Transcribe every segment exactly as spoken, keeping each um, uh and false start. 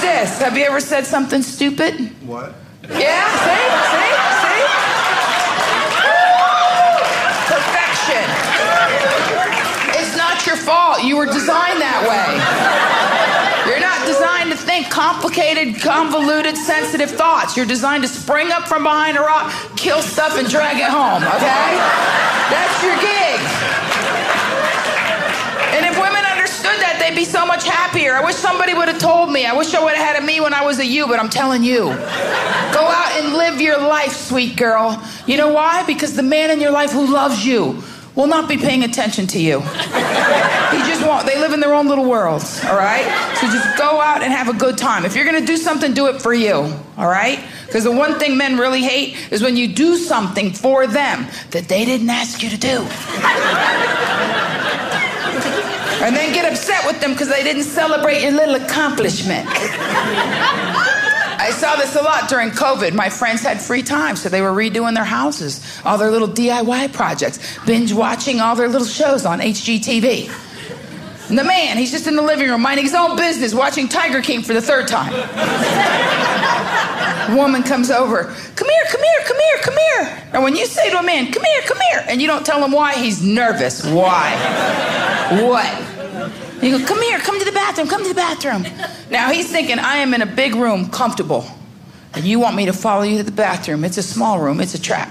this. Have you ever said something stupid? What? Yeah, see? See? See? Perfection. It's not your fault. You were designed that way. You're not designed to think complicated, convoluted, sensitive thoughts. You're designed to spring up from behind a rock, kill stuff, and drag it home, okay? That's your gig. And if women understood that, they'd be so much happier. I wish somebody would have told me. I wish I would have had a me when I was a you, but I'm telling you. Go out and live your life, sweet girl. You know why? Because the man in your life who loves you will not be paying attention to you. He just won't. They live in their own little worlds, all right? So just go out and have a good time. If you're going to do something, do it for you, all right? Because the one thing men really hate is when you do something for them that they didn't ask you to do. And then get upset with them because they didn't celebrate your little accomplishment. I saw this a lot during COVID. My friends had free time, so they were redoing their houses, all their little D I Y projects, binge watching all their little shows on H G T V. And the man, he's just in the living room minding his own business, watching Tiger King for the third time. A woman comes over, come here, come here, come here, come here. And when you say to a man, come here, come here, and you don't tell him why, he's nervous. Why? What? You go, come here, come to the bathroom, come to the bathroom. Now he's thinking, I am in a big room, comfortable, and you want me to follow you to the bathroom. It's a small room, it's a trap.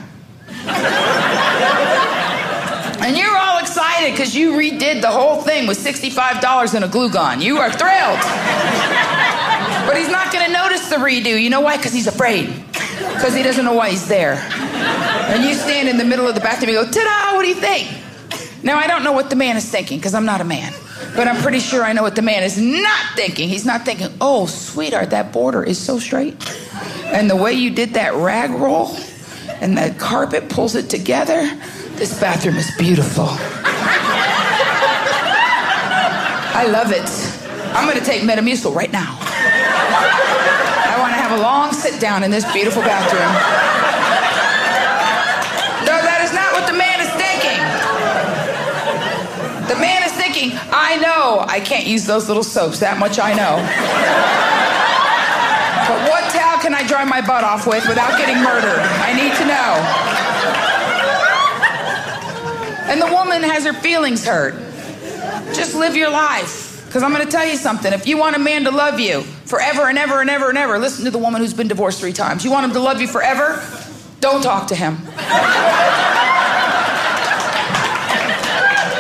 And you're all excited because you redid the whole thing with sixty-five dollars and a glue gun. You are thrilled. But he's not going to notice the redo. You know why? Because he's afraid. Because he doesn't know why he's there. And you stand in the middle of the bathroom and you go, ta-da, what do you think? Now, I don't know what the man is thinking because I'm not a man. But I'm pretty sure I know what the man is not thinking. He's not thinking, oh, sweetheart, that border is so straight. And the way you did that rag roll and that carpet pulls it together, this bathroom is beautiful. I love it. I'm going to take Metamucil right now. I want to have a long sit down in this beautiful bathroom. No, that is not what the man is thinking. The man is thinking, I know I can't use those little soaps. That much I know. But what towel can I dry my butt off with without getting murdered? I need to know. And the woman has her feelings hurt. Just live your life. Because I'm going to tell you something. If you want a man to love you forever and ever and ever and ever, listen to the woman who's been divorced three times. You want him to love you forever? Don't talk to him.